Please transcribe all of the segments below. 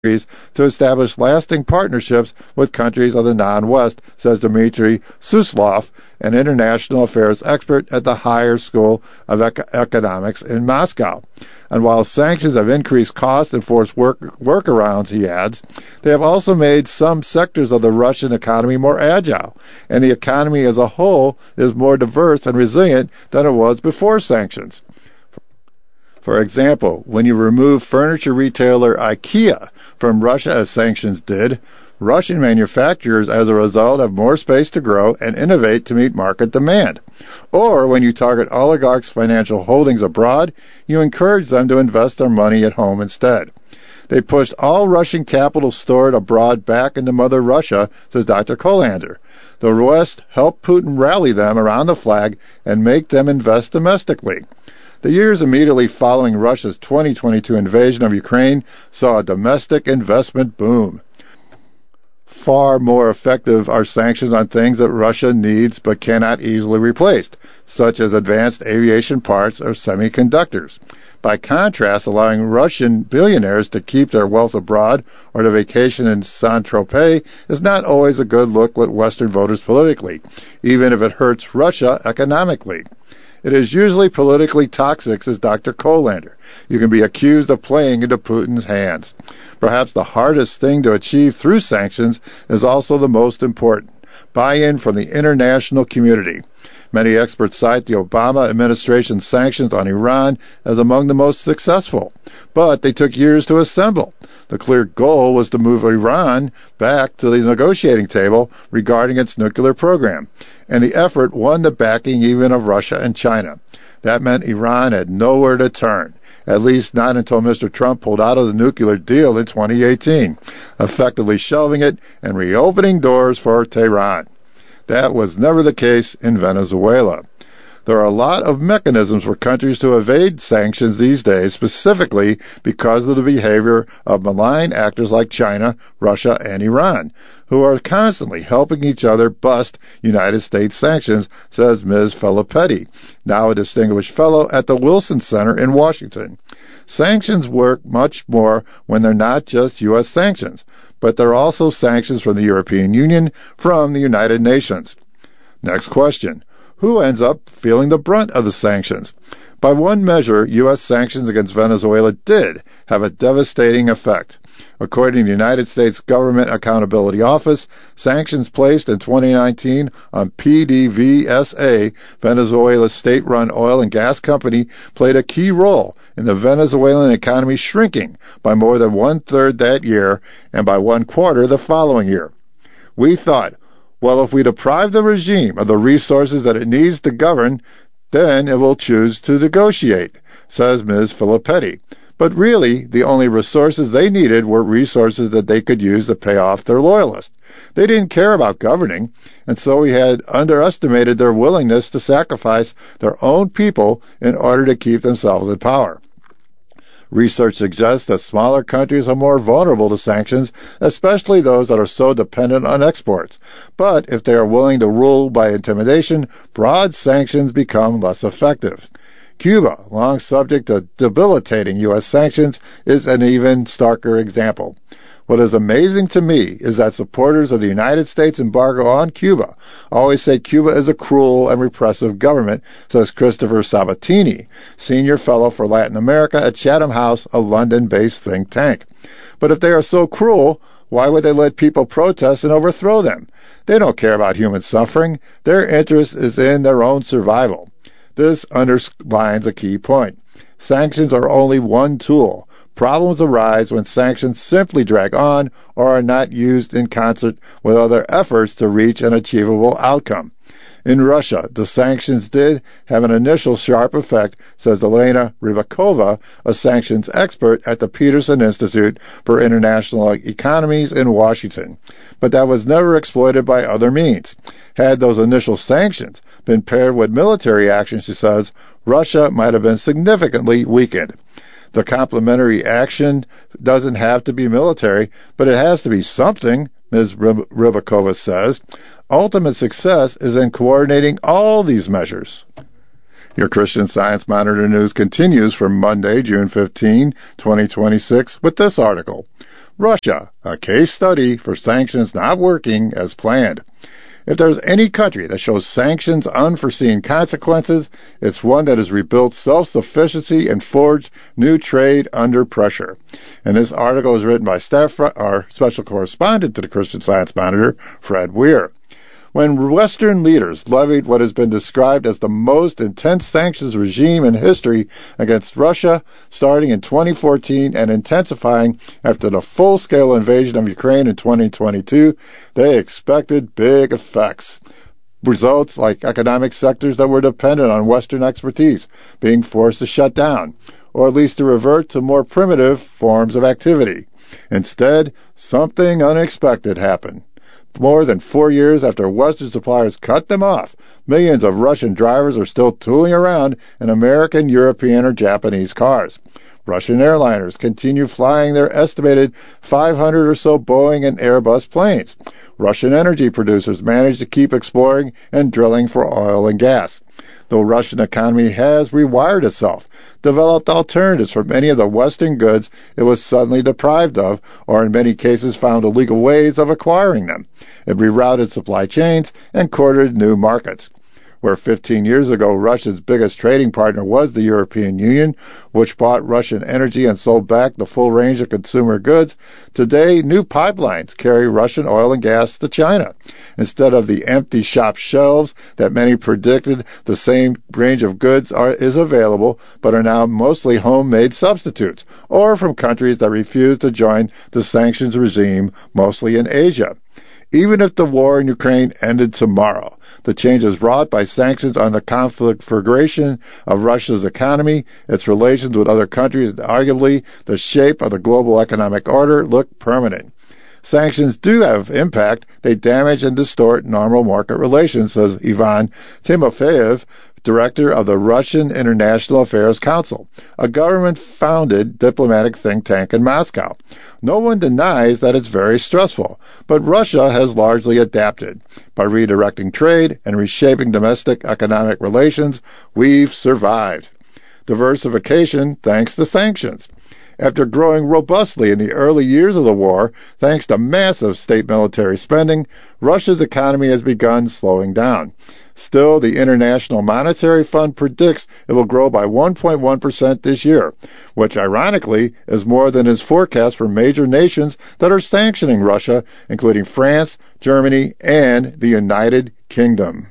to establish lasting partnerships with countries of the non-West, says Dmitry Suslov, an international affairs expert at the Higher School of Economics in Moscow. And while sanctions have increased costs and forced workarounds, he adds, they have also made some sectors of the Russian economy more agile, and the economy as a whole is more diverse and resilient than it was before sanctions. For example, when you remove furniture retailer IKEA from Russia as sanctions did, Russian manufacturers as a result have more space to grow and innovate to meet market demand. Or when you target oligarchs' financial holdings abroad, you encourage them to invest their money at home instead. They pushed all Russian capital stored abroad back into Mother Russia, says Dr. Kolander. The West helped Putin rally them around the flag and make them invest domestically. The years immediately following Russia's 2022 invasion of Ukraine saw a domestic investment boom. Far more effective are sanctions on things that Russia needs but cannot easily replace, such as advanced aviation parts or semiconductors. By contrast, allowing Russian billionaires to keep their wealth abroad or to vacation in Saint-Tropez is not always a good look with Western voters politically, even if it hurts Russia economically. It is usually politically toxic, says Dr. Kolander. You can be accused of playing into Putin's hands. Perhaps the hardest thing to achieve through sanctions is also the most important: buy-in from the international community. Many experts cite the Obama administration's sanctions on Iran as among the most successful, but they took years to assemble. The clear goal was to move Iran back to the negotiating table regarding its nuclear program, and the effort won the backing even of Russia and China. That meant Iran had nowhere to turn, at least not until Mr. Trump pulled out of the nuclear deal in 2018, effectively shelving it and reopening doors for Tehran. That was never the case in Venezuela. There are a lot of mechanisms for countries to evade sanctions these days, specifically because of the behavior of malign actors like China, Russia, and Iran, who are constantly helping each other bust United States sanctions, says Ms. Filippetti, now a distinguished fellow at the Wilson Center in Washington. Sanctions work much more when they're not just U.S. sanctions, but they're also sanctions from the European Union, from the United Nations. Next question. Who ends up feeling the brunt of the sanctions? By one measure, U.S. sanctions against Venezuela did have a devastating effect. According to the United States Government Accountability Office, sanctions placed in 2019 on PDVSA, Venezuela's state-run oil and gas company, played a key role in the Venezuelan economy shrinking by more than one-third that year and by one-quarter the following year. We thought, well, if we deprive the regime of the resources that it needs to govern, then it will choose to negotiate, says Ms. Filippetti. But really, the only resources they needed were resources that they could use to pay off their loyalists. They didn't care about governing, and so we had underestimated their willingness to sacrifice their own people in order to keep themselves in power. Research suggests that smaller countries are more vulnerable to sanctions, especially those that are so dependent on exports. But if they are willing to rule by intimidation, broad sanctions become less effective. Cuba, long subject to debilitating U.S. sanctions, is an even starker example. What is amazing to me is that supporters of the United States embargo on Cuba always say Cuba is a cruel and repressive government, says Christopher Sabatini, senior fellow for Latin America at Chatham House, a London-based think tank. But if they are so cruel, why would they let people protest and overthrow them? They don't care about human suffering. Their interest is in their own survival. This underlines a key point. Sanctions are only one tool. Problems arise when sanctions simply drag on or are not used in concert with other efforts to reach an achievable outcome. In Russia, the sanctions did have an initial sharp effect, says Elena Rybakova, a sanctions expert at the Peterson Institute for International Economies in Washington. But that was never exploited by other means. Had those initial sanctions been paired with military action, she says, Russia might have been significantly weakened. The complementary action doesn't have to be military, but it has to be something, Ms. Rybakova says. Ultimate success is in coordinating all these measures. Your Christian Science Monitor news continues for Monday, June 15, 2026, with this article. Russia, a case study for sanctions not working as planned. If there's any country that shows sanctions unforeseen consequences, it's one that has rebuilt self-sufficiency and forged new trade under pressure. And this article is written by our special correspondent to the Christian Science Monitor, Fred Weir. When Western leaders levied what has been described as the most intense sanctions regime in history against Russia, starting in 2014 and intensifying after the full-scale invasion of Ukraine in 2022, they expected big effects. Results like economic sectors that were dependent on Western expertise being forced to shut down, or at least to revert to more primitive forms of activity. Instead, something unexpected happened. More than 4 years after Western suppliers cut them off, millions of Russian drivers are still tooling around in American, European, or Japanese cars. Russian airliners continue flying their estimated 500 or so Boeing and Airbus planes. Russian energy producers manage to keep exploring and drilling for oil and gas. The Russian economy has rewired itself, developed alternatives for many of the Western goods it was suddenly deprived of, or in many cases found illegal ways of acquiring them. It rerouted supply chains and courted new markets. Where 15 years ago Russia's biggest trading partner was the European Union, which bought Russian energy and sold back the full range of consumer goods, today new pipelines carry Russian oil and gas to China. Instead of the empty shop shelves that many predicted, the same range of goods is available, but are now mostly homemade substitutes, or from countries that refuse to join the sanctions regime, mostly in Asia. Even if the war in Ukraine ended tomorrow, the changes wrought by sanctions on the configuration of Russia's economy, its relations with other countries, and arguably the shape of the global economic order look permanent. Sanctions do have impact. They damage and distort normal market relations, says Ivan Timofeyev, director of the Russian International Affairs Council, a government-founded diplomatic think tank in Moscow. No one denies that it's very stressful, but Russia has largely adapted. By redirecting trade and reshaping domestic economic relations, we've survived. Diversification thanks to sanctions. After growing robustly in the early years of the war, thanks to massive state military spending, Russia's economy has begun slowing down. Still, the International Monetary Fund predicts it will grow by 1.1% this year, which ironically is more than is forecast for major nations that are sanctioning Russia, including France, Germany, and the United Kingdom.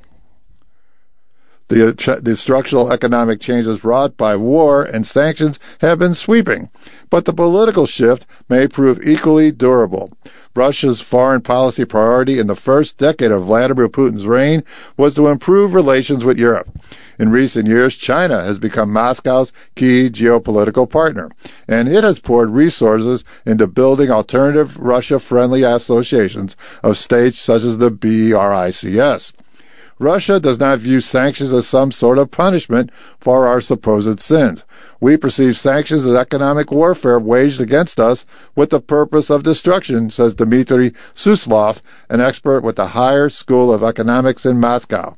The structural economic changes wrought by war and sanctions have been sweeping, but the political shift may prove equally durable. Russia's foreign policy priority in the first decade of Vladimir Putin's reign was to improve relations with Europe. In recent years, China has become Moscow's key geopolitical partner, and it has poured resources into building alternative Russia-friendly associations of states such as the BRICS. Russia does not view sanctions as some sort of punishment for our supposed sins. We perceive sanctions as economic warfare waged against us with the purpose of destruction, says Dmitry Suslov, an expert with the Higher School of Economics in Moscow.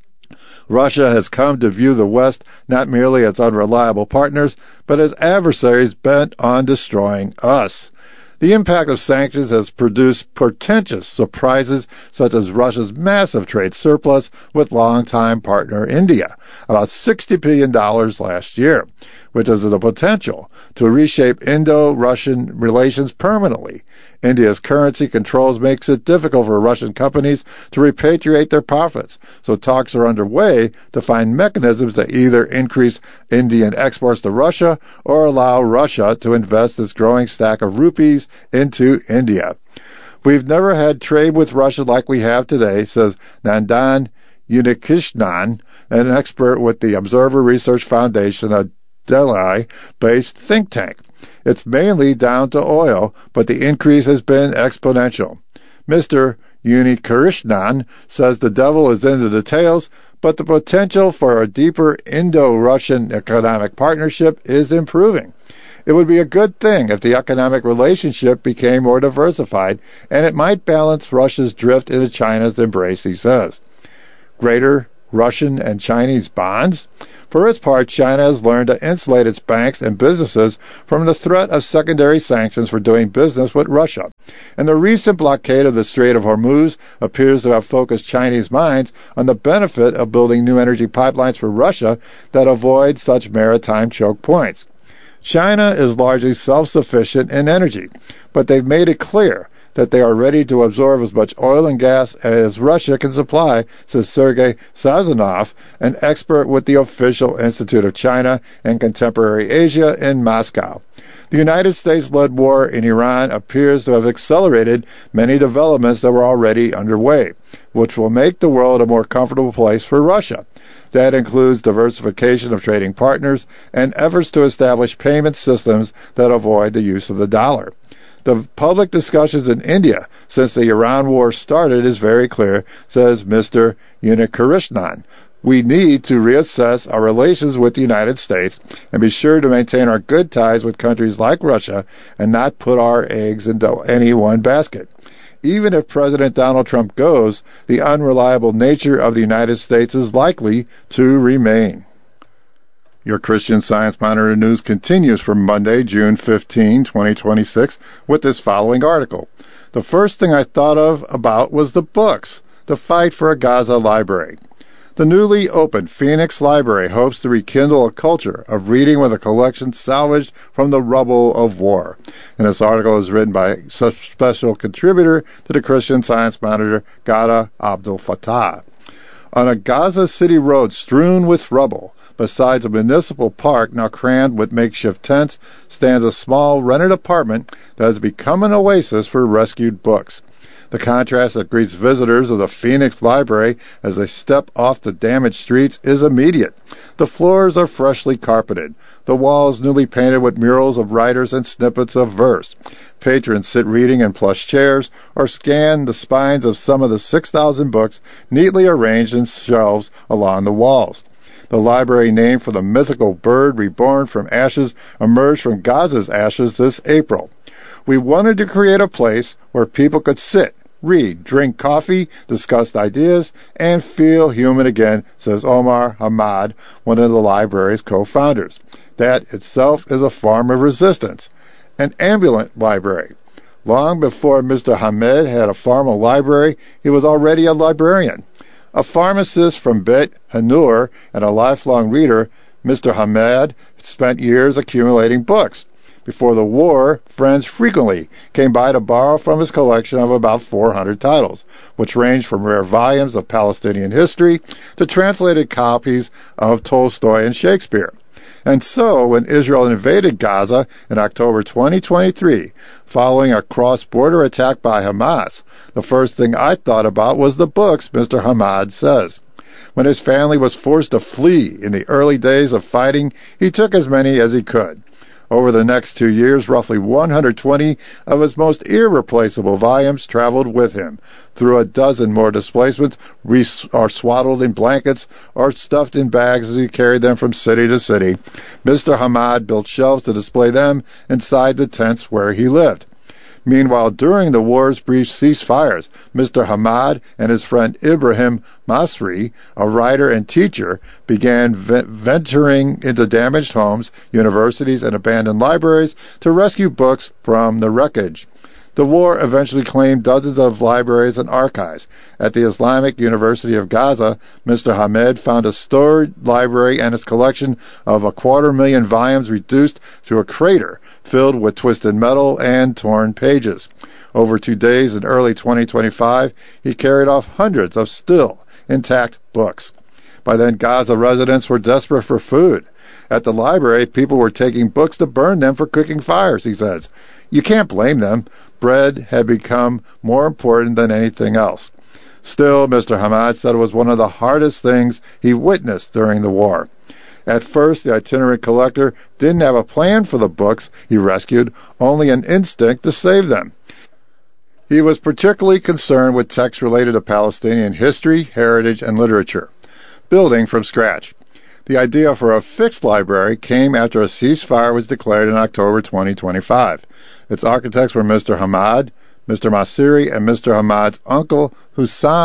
Russia has come to view the West not merely as unreliable partners, but as adversaries bent on destroying us. The impact of sanctions has produced portentous surprises, such as Russia's massive trade surplus with longtime partner India, about $60 billion last year, which has the potential to reshape Indo-Russian relations permanently. India's currency controls makes it difficult for Russian companies to repatriate their profits, so talks are underway to find mechanisms that either increase Indian exports to Russia or allow Russia to invest its growing stack of rupees into India. We've never had trade with Russia like we have today, says Nandan Unikrishnan, an expert with the Observer Research Foundation, a Delhi-based think tank. It's mainly down to oil, but the increase has been exponential. Mr. Unikrishnan says the devil is in the details, but the potential for a deeper Indo-Russian economic partnership is improving. It would be a good thing if the economic relationship became more diversified, and it might balance Russia's drift into China's embrace, he says. Greater Russian and Chinese bonds? For its part, China has learned to insulate its banks and businesses from the threat of secondary sanctions for doing business with Russia. And the recent blockade of the Strait of Hormuz appears to have focused Chinese minds on the benefit of building new energy pipelines for Russia that avoid such maritime choke points. China is largely self-sufficient in energy, but they've made it clear that they are ready to absorb as much oil and gas as Russia can supply, says Sergei Sazonov, an expert with the Official Institute of China and Contemporary Asia in Moscow. The United States-led war in Iran appears to have accelerated many developments that were already underway, which will make the world a more comfortable place for Russia. That includes diversification of trading partners and efforts to establish payment systems that avoid the use of the dollar. The public discussions in India since the Iran war started is very clear, says Mr. Unnikrishnan. We need to reassess our relations with the United States and be sure to maintain our good ties with countries like Russia and not put our eggs into any one basket. Even if President Donald Trump goes, the unreliable nature of the United States is likely to remain. Your Christian Science Monitor news continues for Monday, June 15, 2026, with this following article. The first thing I thought about was the books, the fight for a Gaza library. The newly opened Phoenix Library hopes to rekindle a culture of reading with a collection salvaged from the rubble of war. And this article is written by special contributor to the Christian Science Monitor, Ghada Abdul Fattah. On a Gaza City road strewn with rubble, besides a municipal park now crammed with makeshift tents, stands a small rented apartment that has become an oasis for rescued books. The contrast that greets visitors of the Phoenix Library as they step off the damaged streets is immediate. The floors are freshly carpeted, the walls newly painted with murals of writers and snippets of verse. Patrons sit reading in plush chairs or scan the spines of some of the 6,000 books neatly arranged in shelves along the walls. The library, named for the mythical bird reborn from ashes, emerged from Gaza's ashes this April. We wanted to create a place where people could sit, read, drink coffee, discuss ideas, and feel human again, says Omar Hamad, one of the library's co-founders. That itself is a form of resistance. An ambulant library. Long before Mr. Hamed had a formal library, he was already a librarian. A pharmacist from Beit Hanur and a lifelong reader, Mr. Hamed spent years accumulating books. Before the war, friends frequently came by to borrow from his collection of about 400 titles, which ranged from rare volumes of Palestinian history to translated copies of Tolstoy and Shakespeare. And so, when Israel invaded Gaza in October 2023, following a cross-border attack by Hamas, the first thing I thought about was the books, Mr. Hamad says. When his family was forced to flee in the early days of fighting, he took as many as he could. Over the next 2 years, roughly 120 of his most irreplaceable volumes traveled with him. Through a dozen more displacements, are swaddled in blankets or stuffed in bags as he carried them from city to city. Mr. Hamad built shelves to display them inside the tents where he lived. Meanwhile, during the war's brief ceasefires, Mr. Hamad and his friend Ibrahim Masri, a writer and teacher, began venturing into damaged homes, universities, and abandoned libraries to rescue books from the wreckage. The war eventually claimed dozens of libraries and archives. At the Islamic University of Gaza, Mr. Hamed found a stored library and its collection of 250,000 volumes reduced to a crater filled with twisted metal and torn pages. Over 2 days in early 2025, he carried off hundreds of still intact books. By then, Gaza residents were desperate for food. At the library, people were taking books to burn them for cooking fires, he says. You can't blame them. Bread had become more important than anything else. Still, Mr. Hamad said it was one of the hardest things he witnessed during the war. At first, the itinerant collector didn't have a plan for the books he rescued, only an instinct to save them. He was particularly concerned with texts related to Palestinian history, heritage, and literature, building from scratch. The idea for a fixed library came after a ceasefire was declared in October 2025. Its architects were Mr. Hamad, Mr. Masiri, and Mr. Hamad's uncle, Hussam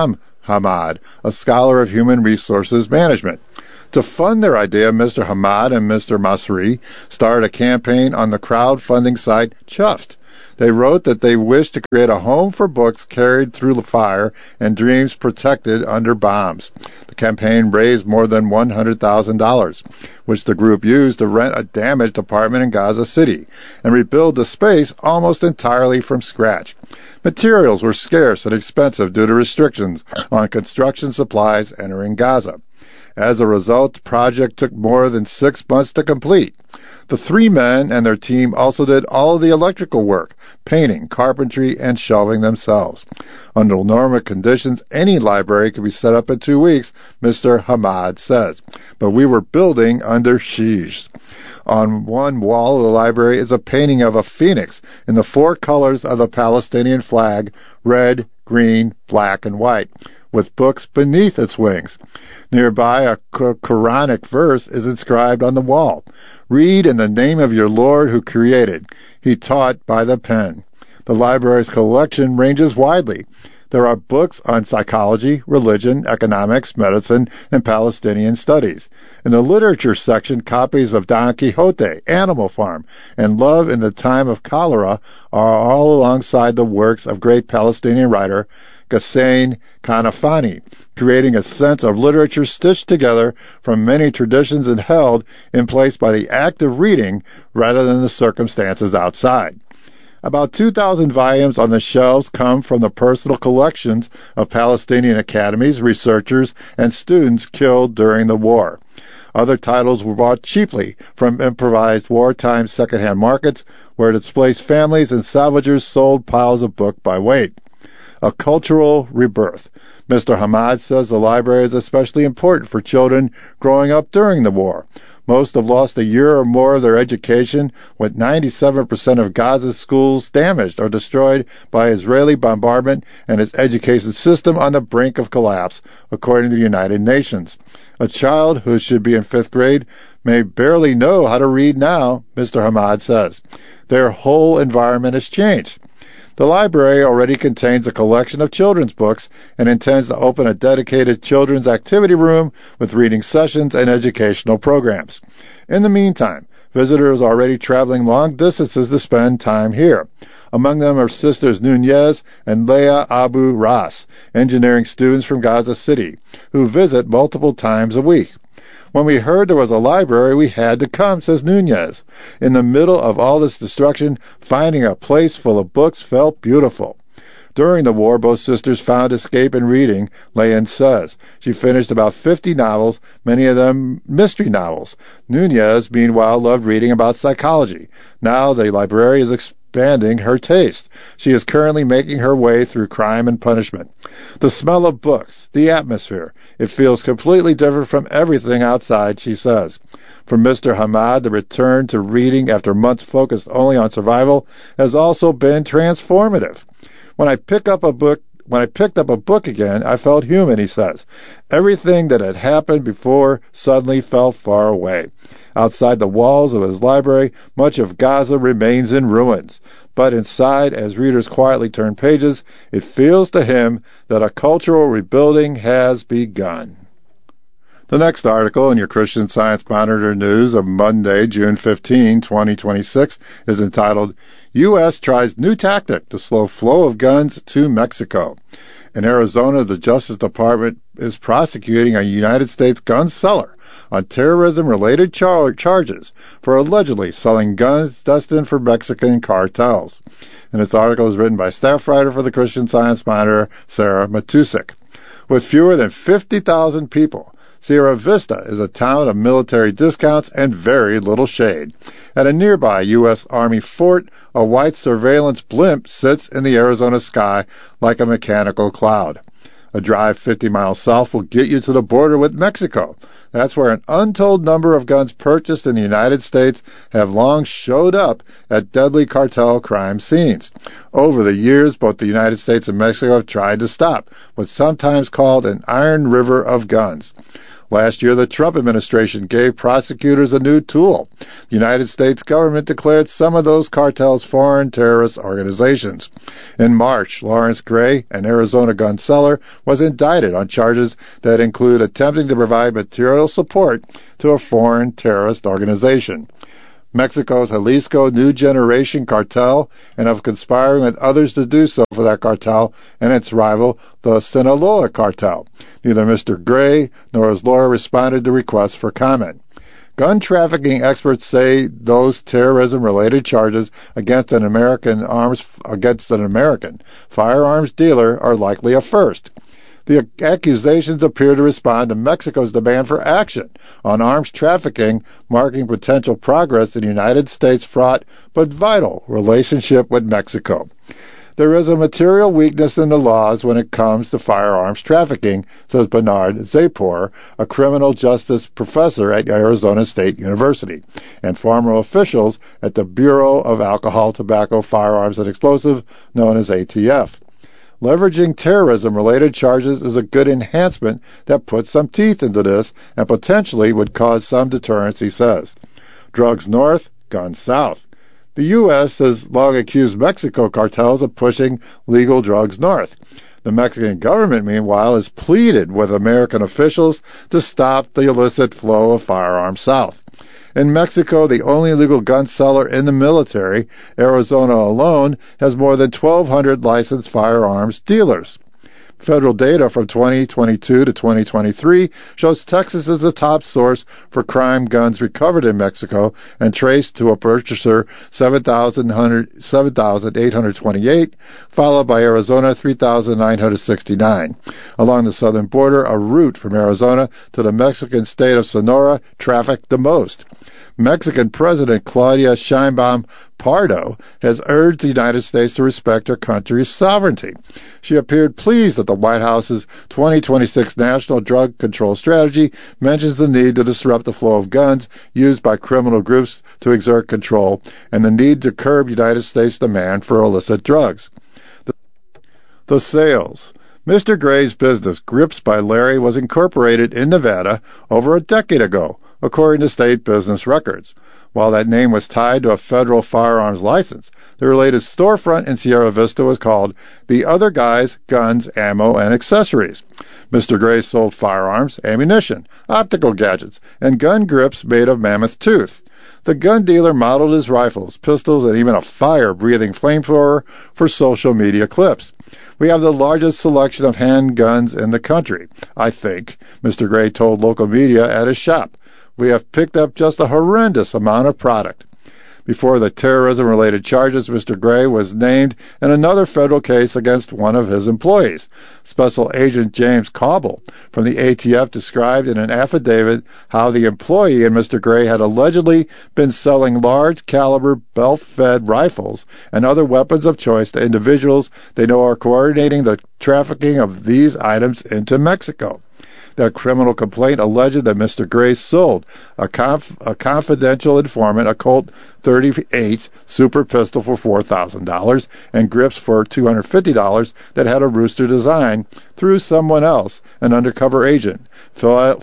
Hamad, a scholar of human resources management. To fund their idea, Mr. Hamad and Mr. Masri started a campaign on the crowdfunding site Chuffed. They wrote that they wished to create a home for books carried through the fire and dreams protected under bombs. The campaign raised more than $100,000, which the group used to rent a damaged apartment in Gaza City and rebuild the space almost entirely from scratch. Materials were scarce and expensive due to restrictions on construction supplies entering Gaza. As a result, the project took more than 6 months to complete. The three men and their team also did all of the electrical work, painting, carpentry, and shelving themselves. Under normal conditions, any library could be set up in 2 weeks, Mr. Hamad says. But we were building under siege. On one wall of the library is a painting of a phoenix in the 4 colors of the Palestinian flag, red, green, black, and white, with books beneath its wings. Nearby, a Quranic verse is inscribed on the wall. Read in the name of your Lord who created. He taught by the pen. The library's collection ranges widely. There are books on psychology, religion, economics, medicine, and Palestinian studies. In the literature section, copies of Don Quixote, Animal Farm, and Love in the Time of Cholera are all alongside the works of great Palestinian writer Ghassan Kanafani, creating a sense of literature stitched together from many traditions and held in place by the act of reading rather than the circumstances outside. About 2,000 volumes on the shelves come from the personal collections of Palestinian academies, researchers, and students killed during the war. Other titles were bought cheaply from improvised wartime secondhand markets where displaced families and salvagers sold piles of books by weight. A cultural rebirth. Mr. Hamad says the library is especially important for children growing up during the war. Most have lost a year or more of their education, with 97% of Gaza's schools damaged or destroyed by Israeli bombardment and its education system on the brink of collapse, according to the United Nations. A child who should be in 5th grade may barely know how to read now, Mr. Hamad says. Their whole environment has changed. The library already contains a collection of children's books and intends to open a dedicated children's activity room with reading sessions and educational programs. In the meantime, visitors are already traveling long distances to spend time here. Among them are sisters Nunez and Leah Abu Ras, engineering students from Gaza City, who visit multiple times a week. When we heard there was a library, we had to come, says Nunez. In the middle of all this destruction, finding a place full of books felt beautiful. During the war, both sisters found escape in reading, Leyen says. She finished about 50 novels, many of them mystery novels. Nunez, meanwhile, loved reading about psychology. Now the librarian is expanding her taste. She is currently making her way through Crime and Punishment. The smell of books, the atmosphere, it feels completely different from everything outside, she says. For Mr. Hamad, the return to reading after months focused only on survival has also been transformative. When I picked up a book again, I felt human, he says. Everything that had happened before suddenly felt far away. Outside the walls of his library, much of Gaza remains in ruins. But inside, as readers quietly turn pages, it feels to him that a cultural rebuilding has begun. The next article in your Christian Science Monitor news of Monday, June 15, 2026, is entitled, U.S. Tries New Tactic to Slow Flow of Guns to Mexico. In Arizona, the Justice Department is prosecuting a United States gun seller on terrorism-related charges for allegedly selling guns destined for Mexican cartels. And this article is written by staff writer for the Christian Science Monitor, Sarah Matusik. With fewer than 50,000 people, Sierra Vista is a town of military discounts and very little shade. At a nearby U.S. Army fort, a white surveillance blimp sits in the Arizona sky like a mechanical cloud. A drive 50 miles south will get you to the border with Mexico. That's where an untold number of guns purchased in the United States have long showed up at deadly cartel crime scenes. Over the years, both the United States and Mexico have tried to stop what's sometimes called an iron river of guns. Last year, the Trump administration gave prosecutors a new tool. The United States government declared some of those cartels foreign terrorist organizations. In March, Lawrence Gray, an Arizona gun seller, was indicted on charges that include attempting to provide material support to a foreign terrorist organization, Mexico's Jalisco New Generation Cartel, and of conspiring with others to do so for that cartel and its rival, the Sinaloa Cartel. Neither Mr. Gray nor his lawyer responded to requests for comment. Gun trafficking experts say those terrorism-related charges against an American firearms dealer are likely a first. The accusations appear to respond to Mexico's demand for action on arms trafficking, marking potential progress in the United States' fraught but vital relationship with Mexico. There is a material weakness in the laws when it comes to firearms trafficking, says Bernard Zapor, a criminal justice professor at Arizona State University, and former officials at the Bureau of Alcohol, Tobacco, Firearms, and Explosives, known as ATF. Leveraging terrorism-related charges is a good enhancement that puts some teeth into this and potentially would cause some deterrence, he says. Drugs north, guns south. The U.S. has long accused Mexico cartels of pushing legal drugs north. The Mexican government, meanwhile, has pleaded with American officials to stop the illicit flow of firearms south. In Mexico, the only legal gun seller in the military, Arizona alone, has more than 1,200 licensed firearms dealers. Federal data from 2022 to 2023 shows Texas is the top source for crime guns recovered in Mexico and traced to a purchaser 7,828, followed by Arizona 3,969. Along the southern border, a route from Arizona to the Mexican state of Sonora trafficked the most. Mexican President Claudia Sheinbaum Pardo has urged the United States to respect her country's sovereignty. She appeared pleased that the White House's 2026 National Drug Control Strategy mentions the need to disrupt the flow of guns used by criminal groups to exert control and the need to curb United States demand for illicit drugs. The sales. Mr. Gray's business, Grips by Larry, was incorporated in Nevada over a decade ago, according to state business records. While that name was tied to a federal firearms license, the related storefront in Sierra Vista was called The Other Guys, Guns, Ammo, and Accessories. Mr. Gray sold firearms, ammunition, optical gadgets, and gun grips made of mammoth tooth. The gun dealer modeled his rifles, pistols, and even a fire-breathing flamethrower for social media clips. We have the largest selection of handguns in the country, I think, Mr. Gray told local media at his shop. We have picked up just a horrendous amount of product. Before the terrorism-related charges, Mr. Gray was named in another federal case against one of his employees. Special Agent James Cauble from the ATF described in an affidavit how the employee and Mr. Gray had allegedly been selling large-caliber belt-fed rifles and other weapons of choice to individuals they know are coordinating the trafficking of these items into Mexico. That criminal complaint alleged that Mr. Gray sold a confidential informant a Colt 38 Super Pistol for $4,000 and grips for $250 that had a rooster design through someone else, an undercover agent, filled out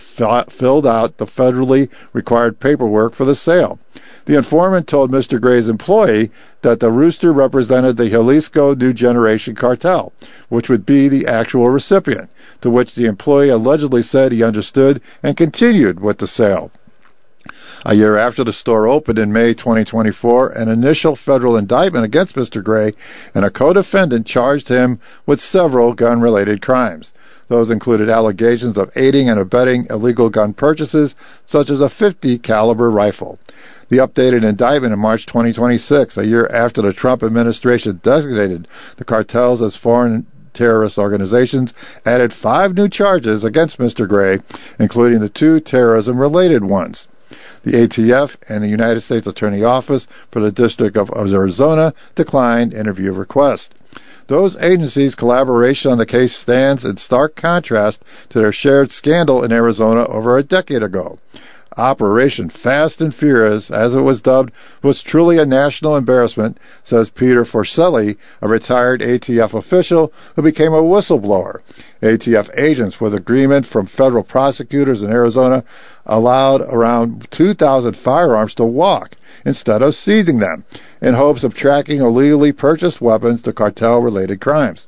the federally required paperwork for the sale. The informant told Mr. Gray's employee that the rooster represented the Jalisco New Generation Cartel, which would be the actual recipient, to which the employee allegedly said he understood and continued with the sale. A year after the store opened in May 2024, an initial federal indictment against Mr. Gray and a co-defendant charged him with several gun-related crimes. Those included allegations of aiding and abetting illegal gun purchases, such as a .50 caliber rifle. The updated indictment in March 2026, a year after the Trump administration designated the cartels as foreign terrorist organizations, added 5 new charges against Mr. Gray, including the 2 terrorism-related ones. The ATF and the United States Attorney Office for the District of Arizona declined interview requests. Those agencies' collaboration on the case stands in stark contrast to their shared scandal in Arizona over a decade ago. Operation Fast and Furious, as it was dubbed, was truly a national embarrassment, says Peter Forcelli, a retired ATF official who became a whistleblower. ATF agents, with agreement from federal prosecutors in Arizona, allowed around 2,000 firearms to walk instead of seizing them, in hopes of tracking illegally purchased weapons to cartel-related crimes.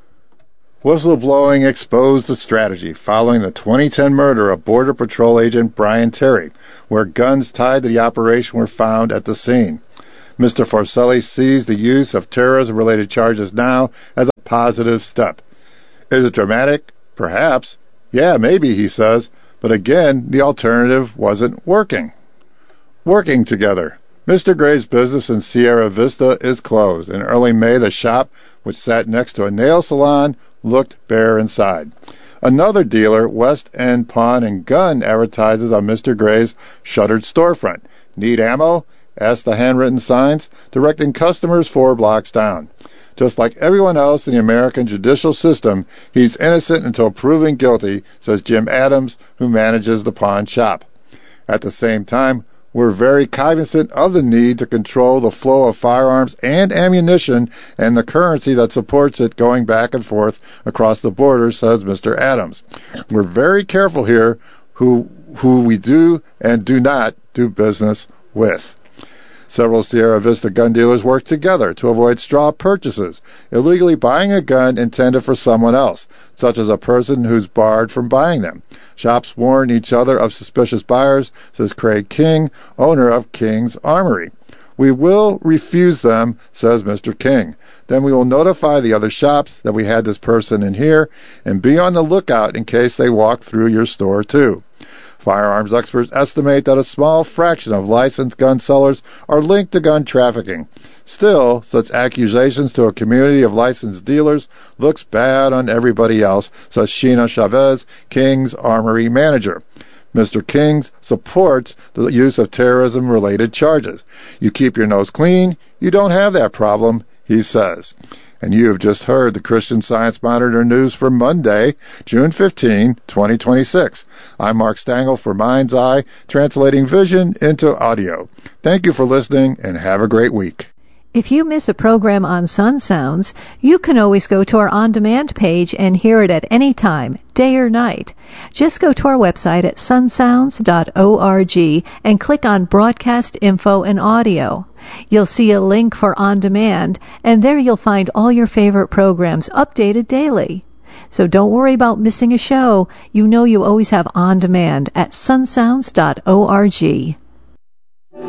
Whistleblowing exposed the strategy following the 2010 murder of Border Patrol agent Brian Terry, where guns tied to the operation were found at the scene. Mr. Forcelli sees the use of terrorism-related charges now as a positive step. Is it dramatic? Perhaps. Yeah, maybe, he says. But again, the alternative wasn't working. Working together. Mr. Gray's business in Sierra Vista is closed. In early May, the shop, which sat next to a nail salon, looked bare inside. Another dealer, West End Pawn and Gun, advertises on Mr. Gray's shuttered storefront. Need ammo? Ask the handwritten signs, directing customers 4 blocks down. Just like everyone else in the American judicial system, he's innocent until proven guilty, says Jim Adams, who manages the pawn shop. At the same time, we're very cognizant of the need to control the flow of firearms and ammunition and the currency that supports it going back and forth across the border, says Mr. Adams. We're very careful here who we do and do not do business with. Several Sierra Vista gun dealers work together to avoid straw purchases, illegally buying a gun intended for someone else, such as a person who's barred from buying them. Shops warn each other of suspicious buyers, says Craig King, owner of King's Armory. We will refuse them, says Mr. King. Then we will notify the other shops that we had this person in here, and be on the lookout in case they walk through your store too. Firearms experts estimate that a small fraction of licensed gun sellers are linked to gun trafficking. Still, such accusations to a community of licensed dealers looks bad on everybody else, says Sheena Chavez, King's Armory manager. Mr. King supports the use of terrorism-related charges. You keep your nose clean, you don't have that problem, he says. And you have just heard the Christian Science Monitor news for Monday, June 15, 2026. I'm Mark Stangl for Mind's Eye, translating vision into audio. Thank you for listening, and have a great week. If you miss a program on Sun Sounds, you can always go to our on-demand page and hear it at any time, day or night. Just go to our website at sunsounds.org and click on Broadcast Info and Audio. You'll see a link for On Demand, and there you'll find all your favorite programs updated daily. So don't worry about missing a show. You know you always have On Demand at sunsounds.org.